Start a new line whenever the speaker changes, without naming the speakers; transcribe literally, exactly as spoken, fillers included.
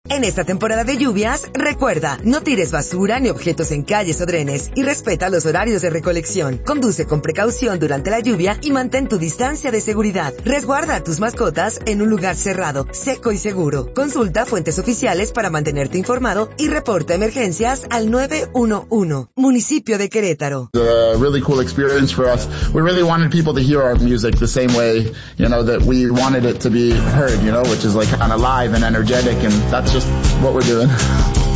En esta temporada de lluvias, recuerda, no tires basura ni objetos en calles o drenes y respeta los horarios de recolección. Conduce con precaución durante la lluvia y mantén tu distancia de seguridad. Resguarda a tus mascotas en un lugar cerrado, seco y seguro. Consulta fuentes oficiales para mantenerte informado y reporta emergencias al nueve uno uno. Municipio de Querétaro.
A really cool experience for us. We really wanted people to hear our music the same way, you know, that we wanted it to be heard, you know, which is like kind of live and energetic, and that's just what we're doing.